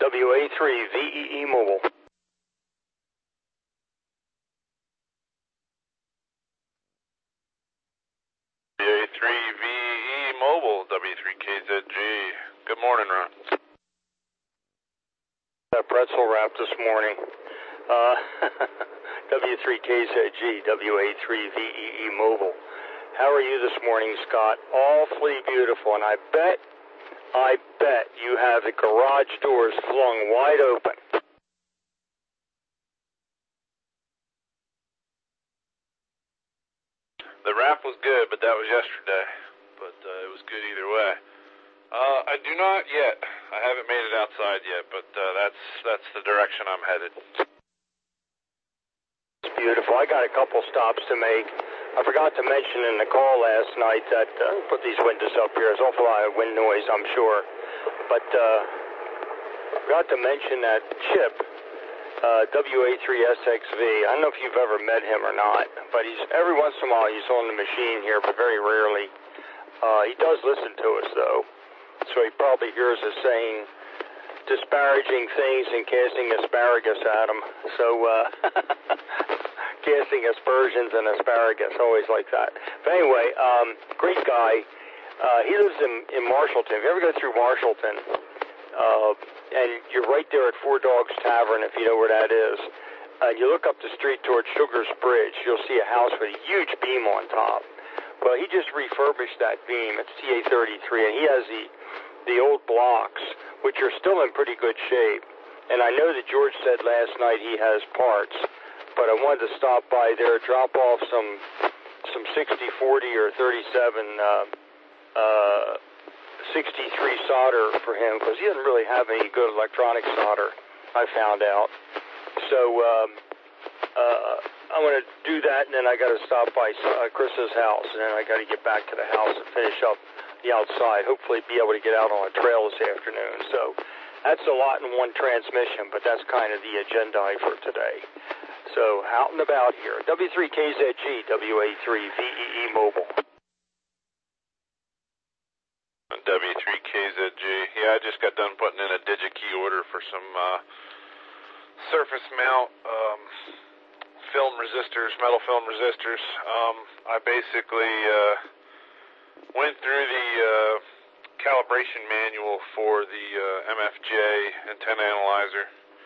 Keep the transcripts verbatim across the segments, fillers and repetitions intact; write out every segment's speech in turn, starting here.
W A three V E E Mobile. W A three V E E Mobile, W three K Z G. Good morning, Ron. That pretzel wrap this morning. Uh, W three K Z G, W A three V E E Mobile. How are you this morning, Scott? Awfully beautiful, and I bet, I bet you have the garage doors flung wide open. The wrap was good, but that was yesterday. But uh, it was good either way. Uh, I do not yet. I haven't made it outside yet, but uh, that's that's the direction I'm headed. It's beautiful. I got a couple stops to make. I forgot to mention in the call last night that, uh, put these windows up here, there's an awful lot of wind noise, I'm sure. But uh, I forgot to mention that Chip, uh, W A three S X V, I don't know if you've ever met him or not, but he's every once in a while he's on the machine here, but very rarely. Uh, he does listen to us, though, so he probably hears us saying disparaging things and casting asparagus at him. So, uh, casting aspersions and asparagus, always like that. But anyway, um, great guy. Uh, he lives in, in Marshallton. If you ever go through Marshallton, uh, and you're right there at Four Dogs Tavern, if you know where that is, uh, you look up the street towards Sugar's Bridge, you'll see a house with a huge beam on top. Well, he just refurbished that beam. It's T A thirty-three, and he has the the old blocks, which are still in pretty good shape. And I know that George said last night he has parts, but I wanted to stop by there, drop off some some sixty forty or thirty-seven uh, uh, sixty-three solder for him, because he doesn't really have any good electronic solder, I found out. So um, uh, I'm going to do that, and then I got to stop by uh, Chris's house, and then I got to get back to the house and finish up the outside, hopefully be able to get out on a trail this afternoon. So that's a lot in one transmission, but that's kind of the agenda for today. So out and about here. W three K Z G, W A three V E E Mobile. W three K Z G. Yeah, I just got done putting in a DigiKey order for some uh, surface mount um, film resistors, metal film resistors. Um, I basically uh, went through the uh, calibration manual for the uh, M F J antenna analyzer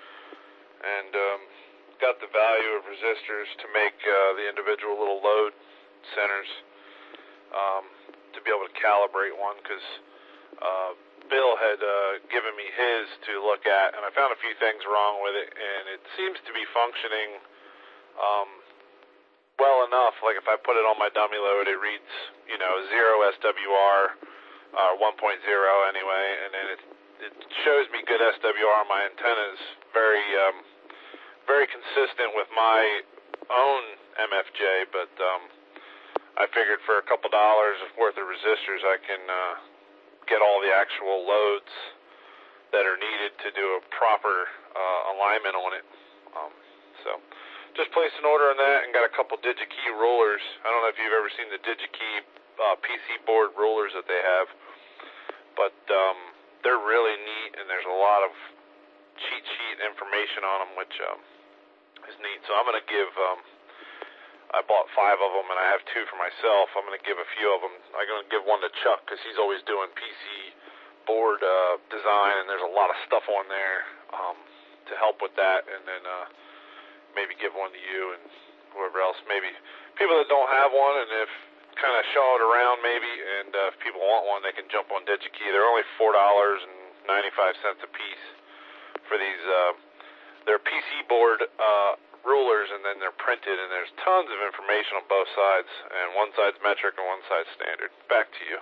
and um, got the value of resistors to make uh, the individual little load centers um, to be able to calibrate one, because uh, Bill had uh, given me his to look at, and I found a few things wrong with it, and it seems to be functioning um, well enough. Like if I put it on my dummy load, it reads, you know, zero S W R, uh, one point oh anyway, and then it it shows me good S W R on my antennas, very um, very consistent with my own M F J, but um, I figured for a couple dollars worth of resistors I can uh, get all the actual loads that are needed to do a proper uh, alignment on it. Um, so just placed an order on that and got a couple DigiKey rulers. I don't know if you've ever seen the DigiKey uh, P C board rulers that they have, but um, they're really neat, and there's a lot of cheat sheet information on them, which um, is neat. So I'm going to give, um, I bought five of them, and I have two for myself. I'm going to give a few of them. I'm going to give one to Chuck, because he's always doing P C board uh, design, and there's a lot of stuff on there um, to help with that, and then uh, maybe give one to you and whoever else. Maybe people that don't have one, and if kind of show it around maybe, and uh, if people want one, they can jump on DigiKey. They're only four dollars and ninety-five cents a piece for these. Uh, they're P C board uh, rulers, and then they're printed, and there's tons of information on both sides, and one side's metric and one side's standard. Back to you.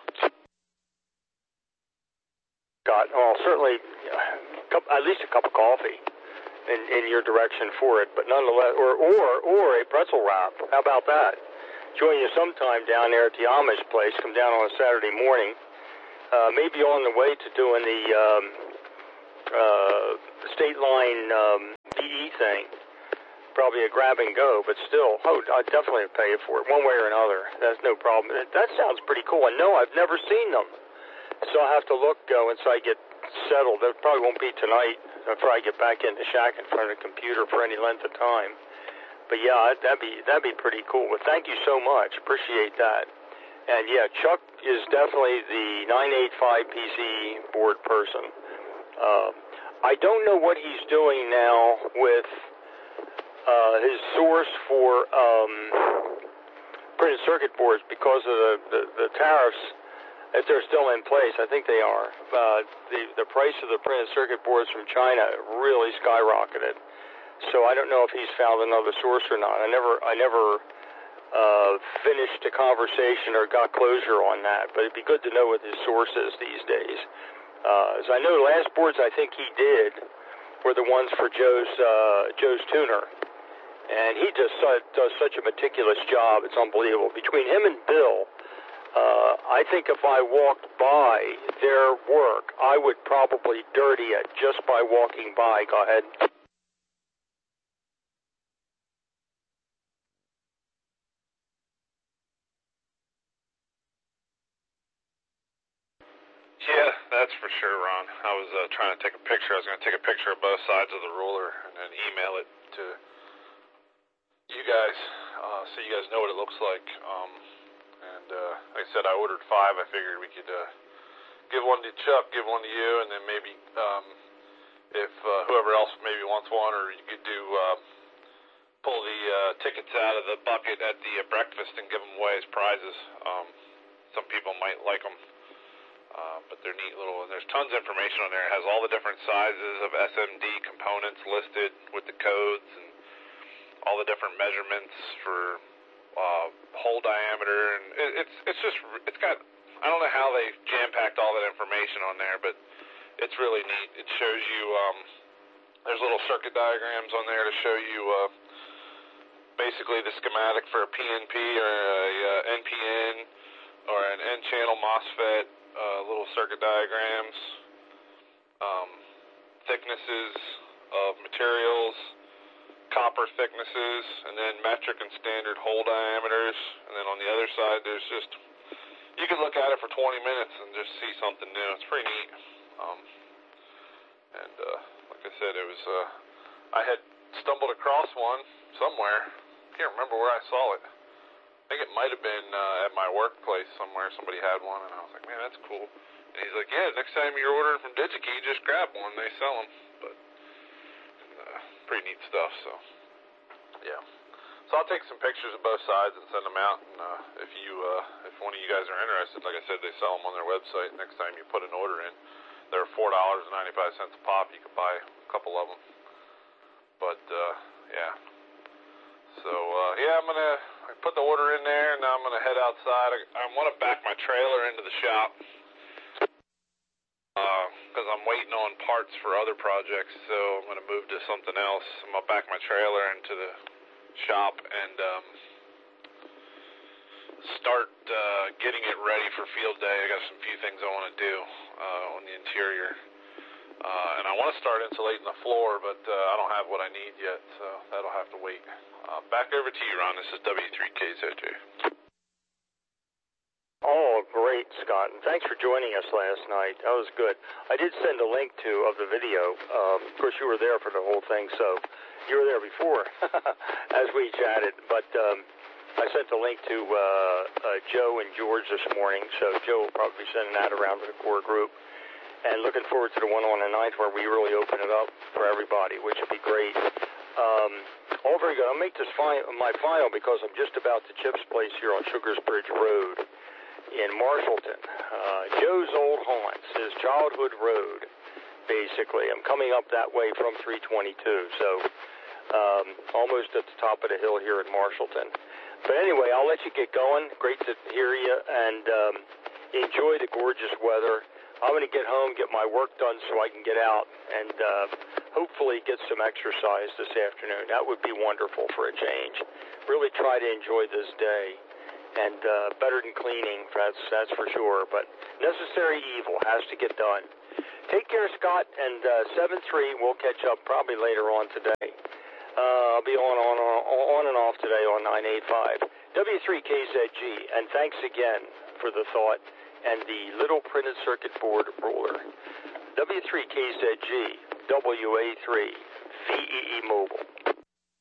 Got, well, certainly uh, at least a cup of coffee in, in your direction for it, but nonetheless, or, or, or a pretzel wrap. How about that? Join you sometime down there at the Amish place. Come down on a Saturday morning. Uh, maybe on the way to doing the um, uh, state line um, B E thing. Probably a grab and go, but still, oh, I'd definitely pay for it one way or another. That's no problem. That sounds pretty cool. And no, I've never seen them, so I'll have to look uh, once I get settled. It probably won't be tonight. before I get back in the shack in front of the computer for any length of time. But yeah, that'd be that'd be pretty cool. Well, thank you so much. Appreciate that. And yeah, Chuck is definitely the nine eighty-five P C board person. Uh, I don't know what he's doing now with uh, his source for um, printed circuit boards because of the, the, the tariffs. If they're still in place, I think they are. Uh, the the price of the printed circuit boards from China really skyrocketed. So I don't know if he's found another source or not. I never I never uh, finished a conversation or got closure on that. But it'd be good to know what his source is these days. Uh, as I know, the last boards I think he did were the ones for Joe's uh, Joe's tuner, and he just uh, does such a meticulous job. It's unbelievable. Between him and Bill. Uh, I think if I walked by their work, I would probably dirty it just by walking by. Go ahead. Yeah, that's for sure, Ron. I was uh, trying to take a picture. I was going to take a picture of both sides of the ruler and then email it to you guys uh, so you guys know what it looks like. Um, And uh, like I said, I ordered five. I figured we could uh, give one to Chuck, give one to you, and then maybe um, if uh, whoever else maybe wants one, or you could do uh, pull the uh, tickets out of the bucket at the uh, breakfast and give them away as prizes. Um, some people might like them, uh, but they're neat little. And there's tons of information on there. It has all the different sizes of S M D components listed with the codes and all the different measurements for. Uh, hole diameter, and it, it's it's just it's got I don't know how they jam packed all that information on there, but it's really neat. It shows you um, there's little circuit diagrams on there to show you uh, basically the schematic for a P N P or a uh, N P N or an N channel MOSFET, uh, little circuit diagrams, um, thicknesses of materials. Copper thicknesses, and then metric and standard hole diameters, and then on the other side there's just, you can look at it for twenty minutes and just see something new. It's pretty neat. Um, and uh, like I said, it was, uh, I had stumbled across one somewhere. I can't remember where I saw it. I think it might have been uh, at my workplace somewhere. Somebody had one, and I was like, man, that's cool. And he's like, yeah, next time you're ordering from DigiKey, just grab one. They sell them. But pretty neat stuff, so yeah. So I'll take some pictures of both sides and send them out, and uh, if you, uh, if one of you guys are interested, like I said, they sell them on their website. Next time you put an order in, they're four dollars and ninety-five cents a pop. You can buy a couple of them, but uh, yeah. So uh, yeah, I'm gonna put the order in there, and now I'm gonna head outside. I, I want to back my trailer into the shop. Because uh, I'm waiting on parts for other projects, so I'm going to move to something else. I'm going to back my trailer into the shop and um, start uh, getting it ready for field day. I got some few things I want to do uh, on the interior. Uh, and I want to start insulating the floor, but uh, I don't have what I need yet, so that'll have to wait. Uh, back over to you, Ron. This is W three K Z J. Oh, great, Scott. And thanks for joining us last night. That was good. I did send a link to of the video. Um, of course, you were there for the whole thing, so you were there before as we chatted. But um, I sent a link to uh, uh, Joe and George this morning, so Joe will probably be sending that around to the core group. And looking forward to the one on the ninth where we really open it up for everybody, which would be great. Um, all very good. I'll make this fi- my final because I'm just about to Chip's place here on Sugars Bridge Road in Marshallton. Uh, Joe's old haunts, his childhood road, basically. I'm coming up that way from three twenty-two, so um, almost at the top of the hill here in Marshallton. But anyway, I'll let you get going. Great to hear you, and um, enjoy the gorgeous weather. I'm going to get home, get my work done so I can get out and uh, hopefully get some exercise this afternoon. That would be wonderful for a change. Really try to enjoy this day. And uh, better than cleaning, that's, that's for sure. But necessary evil has to get done. Take care, Scott, and uh, seven three, we'll catch up probably later on today. Uh, I'll be on, on, on and off today on nine eighty-five. W three K Z G, and thanks again for the thought and the little printed circuit board ruler. W three K Z G. W A three, V E E Mobile.